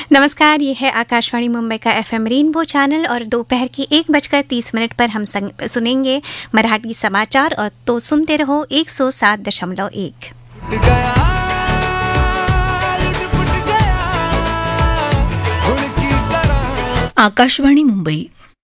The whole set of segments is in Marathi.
नमस्कार, ये है आकाशवाणी मुंबई का FM रेनबो चैनल और दोपहर की 1:30 पर हम सुनेंगे मराठी समाचार और तो सुनते रहो 107.1। आकाशवाणी मुंबई.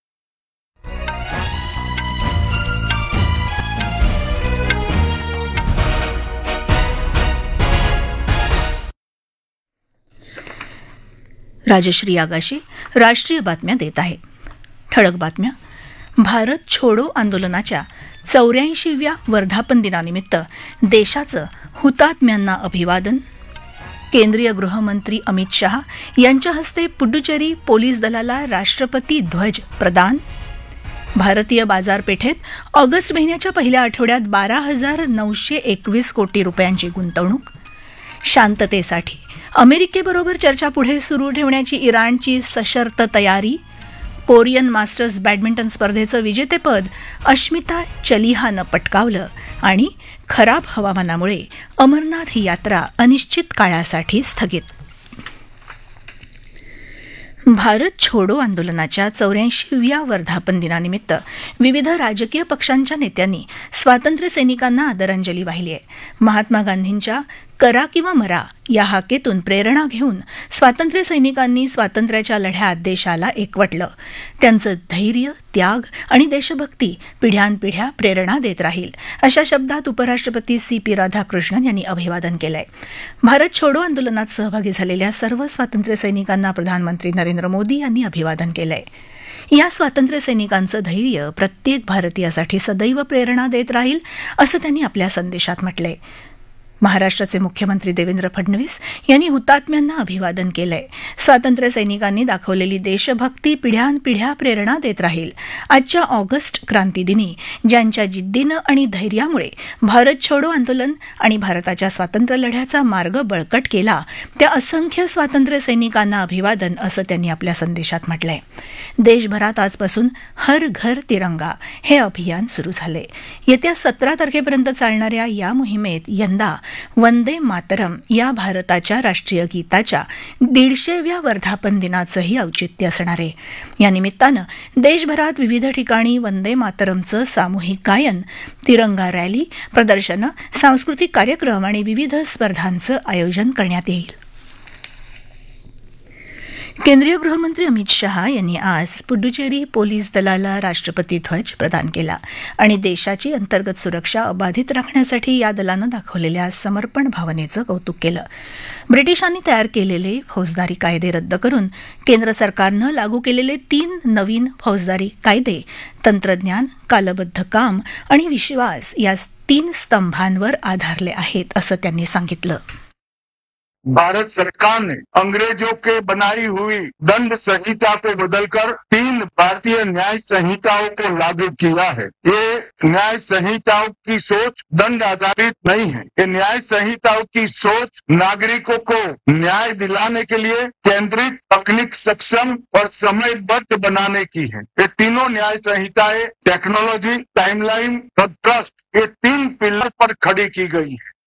राजश्री आगाशे राष्ट्रीय बातम्या देत आहे. ठळक बातम्या. भारत छोडो आंदोलनाच्या 84व्या वर्धापन दिनानिमित्त देशाचं हुतात्म्यांना अभिवादन. केंद्रीय गृहमंत्री अमित शहा यांच्या हस्ते पुडुचेरी पोलीस दलाला राष्ट्रपती ध्वज प्रदान. भारतीय बाजारपेठेत ऑगस्ट महिन्याच्या पहिल्या आठवड्यात 12,921 कोटी रुपयांची गुंतवणूक. शांततेसाठी अमेरिकेबरोबर चर्चा पुढे सुरू ठेवण्याची इराणची सशर्त तयारी. कोरियन मास्टर्स बॅडमिंटन स्पर्धेचं विजेतेपद अश्मिता चलिहानं पटकावलं. आणि खराब हवामानामुळे अमरनाथ ही यात्रा अनिश्चित काळासाठी स्थगित. भारत छोडो आंदोलनाच्या 84व्या वर्धापन दिनानिमित्त विविध राजकीय पक्षांच्या नेत्यांनी स्वातंत्र्य सैनिकांना आदरांजली वाहिली आहे. महात्मा गांधींच्या करा किंवा मरा या हाकेतून प्रेरणा घेऊन स्वातंत्र्य सैनिकांनी स्वातंत्र्याच्या लढ्यात देशाला एकवटलं. त्यांचं धैर्य, त्याग आणि देशभक्ती पिढ्यानपिढ्या प्रेरणा देत राहील, अशा शब्दात उपराष्ट्रपती CP राधाकृष्णन यांनी अभिवादन केलंय. भारत छोडो आंदोलनात सहभागी झालेल्या सर्व स्वातंत्र्य सैनिकांना प्रधानमंत्री नरेंद्र मोदी यांनी अभिवादन केलंय. या स्वातंत्र्य सैनिकांचं धैर्य प्रत्येक भारतीयासाठी सदैव प्रेरणा देत राहील, असं त्यांनी आपल्या संदेशात म्हटलंय. महाराष्ट्राचे मुख्यमंत्री देवेंद्र फडणवीस यांनी हुतात्म्यांना अभिवादन केलंय. स्वातंत्र्य सैनिकांनी दाखवलेली देशभक्ती पिढ्यानपिढ्या प्रेरणा देत राहील. आजच्या ऑगस्ट क्रांती दिनी ज्यांच्या जिद्दीनं आणि धैर्यामुळे भारत छोडो आंदोलन आणि भारताच्या स्वातंत्र्य लढ्याचा मार्ग बळकट केला, त्या असंख्य स्वातंत्र्य सैनिकांना अभिवादन, असं त्यांनी आपल्या संदेशात म्हटलंय. देशभरात आजपासून हर घर तिरंगा हे अभियान सुरू झालंय. येत्या 17 तारखेपर्यंत चालणाऱ्या या मोहिमेत यंदा वंदे मातरम या भारताच्या राष्ट्रीय गीताच्या 150व्या वर्धापन दिनाचंही औचित्य असणार आहे. या निमित्तानं देशभरात विविध ठिकाणी वंदे मातरमचं सामूहिक गायन, तिरंगा रॅली, प्रदर्शनं, सांस्कृतिक कार्यक्रम आणि विविध स्पर्धांचं आयोजन करण्यात येईल. केंद्रीय गृहमंत्री अमित शहा यांनी आज पुडुचेरी पोलीस दलाला राष्ट्रपती ध्वज प्रदान केला आणि देशाची अंतर्गत सुरक्षा अबाधित राखण्यासाठी या दलानं दाखवलेल्या समर्पण भावनेचं कौतुक केलं. ब्रिटिशांनी तयार केलेले फौजदारी कायदे रद्द करून केंद्र सरकारनं लागू केलेले 3 नवीन फौजदारी कायदे तंत्रज्ञान, कालबद्ध काम आणि विश्वास या 3 स्तंभांवर आधारले आहेत, असं त्यांनी सांगितलं. भारत सरकार ने अंग्रेजों के बनाई हुई दंड संहिता को बदलकर 3 भारतीय न्याय संहिताओं को लागू किया है. ये न्याय संहिताओं की सोच दंड आधारित नहीं है. ये न्याय संहिताओं की सोच नागरिकों को न्याय दिलाने के लिए केंद्रित, तकनीक सक्षम और समयबद्ध बनाने की है. ये तीनों न्याय संहिताएं टेक्नोलॉजी, टाइमलाइन और ट्रस्ट, ये 3 पिलर पर खड़ी की गई है.